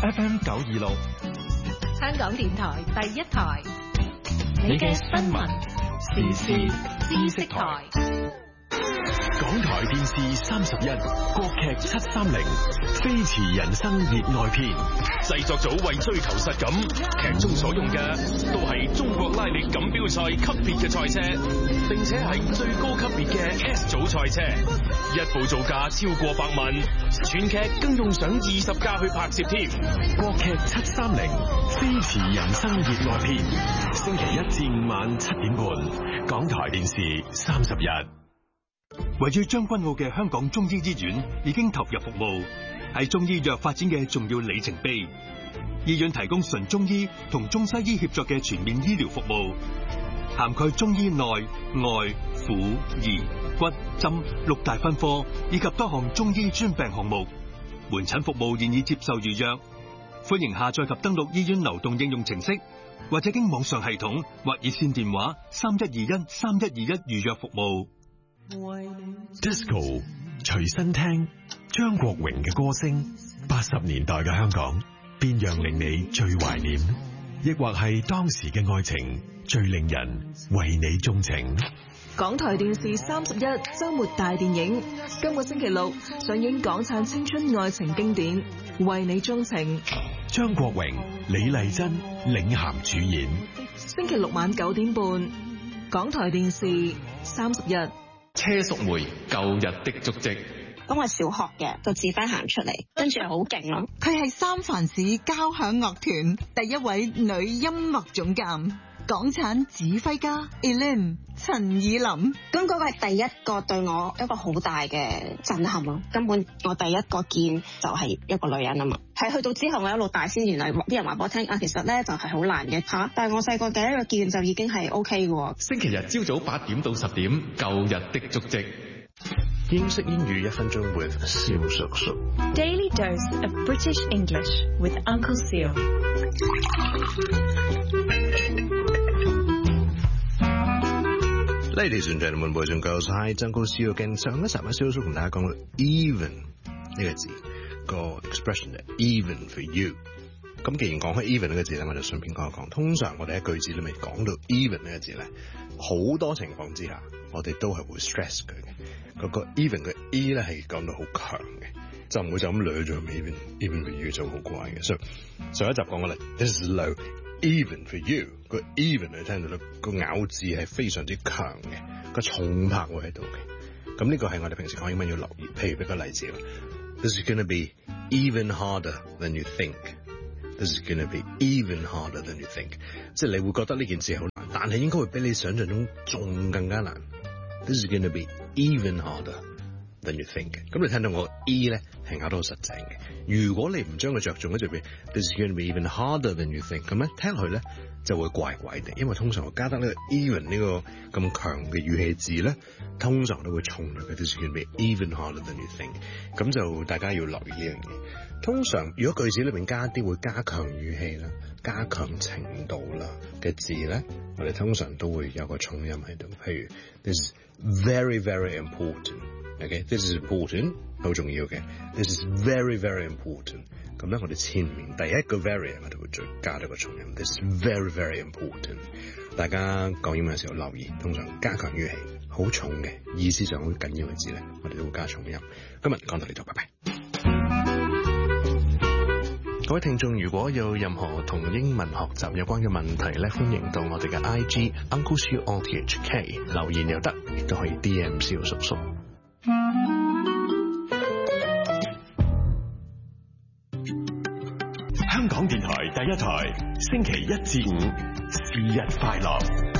FM 926， 香港電台第一台，你嘅新聞時事知識台。 港台電視31國劇730飛馳人生熱愛篇，製作組為追求實感，劇中所用嘅都係中國拉力錦標賽級別嘅賽車，並且係最高級別嘅 S 組賽車，一部造價超過100萬，全劇更用上20架去拍攝添。國劇730飛馳人生熱愛篇，星期1至5晚7點半，港台電視31。 位於將軍澳嘅香港中醫醫院已經投入服務，係中醫藥發展嘅重要里程碑。醫院提供純中醫同中西醫協作嘅全面醫療服務，涵蓋中醫內外婦兒骨針6大分科以及多項中醫專病項目。門診服務現已接受預約，歡迎下載及登錄醫院流動應用程式，或者經網上系統或熱線電話31213121預約服務。 Disco 隨身聽張國榮嘅歌聲，80年代嘅香港，邊樣令你最懷念？亦或係當時嘅愛情最令人為你鍾情？ 港台電視31週末大電影，今個星期六上映港產青春愛情經典《為你鍾情》， 張國榮、李麗珍領銜主演。 星期六晚9點半，港台電視31。 車淑梅舊日的足跡。 咁我小學嘅就自翻行出嚟，跟住好勁咯。 佢係三藩市交響樂團第一位女音樂總監，港產指揮家 Elaine 陳以琳。咁嗰個係第一個對我一個好大嘅震撼咯。根本我第一個見就係一個女人啊嘛。係去到之後我一路大先，原來啲人話俾我聽啊，其實咧就係好難嘅嚇。但係我細個第一個見就已經係 OK 嘅。 星期日朝早8點到10點，舊日的足跡。 英式英語1分鐘 with 蕭叔叔。 Daily dose of British English with Uncle Seal。 Ladies and gentlemen, boys and girls, hi, Uncle Seal again。上一集蕭叔同大家講到 even 呢個字個 expression 係 even for you。咁既然講開 even 呢個字咧，我就順便講一講。通常我哋喺句子裏面講到 even 呢個字咧，好多情況之下，我哋都係會 stress 佢嘅。嗰個 even 嘅 e 咧係講到好強嘅，就唔會就咁掠咗 even for you 就好怪嘅。所以上一集講過啦 ，this is low even for you。個 even 你聽到咧，個咬字係非常之強嘅，個重拍會喺度嘅。咁呢個係我哋平時講英文要留意。譬如俾個例子啦 ，this is gonna be even harder than you think。This is gonna be even harder than you think。即係你會覺得呢件事好難，但係應該會比你想象中仲更加難。This is gonna be even harder than you think。咁你聽到我 E 咧係咬得好實淨嘅。如果你唔將佢着重喺度邊 ，This is gonna be even harder than you think。咁咧聽落去咧就會怪怪地，因為通常我加得呢個 even 呢個咁強嘅語氣字咧，通常都會重咗嘅。This is gonna be even harder than you think。咁就大家要留意呢樣嘢。通常如果句子裏面加啲會加強語氣啦、加強程度啦嘅字咧，我哋通常都會有個重音喺度。譬如 This is very very important。OK，This is important， 好重要嘅。This is very very important。咁咧，我哋前面第一個 very 我哋會再加咗個重音。This is very very important。大家講英文嘅時候留意，通常加強語氣好重嘅意思上好緊要嘅字咧，我哋都會加重音。今日講到呢度，拜拜。各位聽眾，如果有任何同英文學習有關嘅問題咧，歡迎到我哋嘅 IG Uncle Seal RTHK 留言又得，亦都可以 DM 蕭叔叔。 香港電台第一台，星期1至5，是日快樂。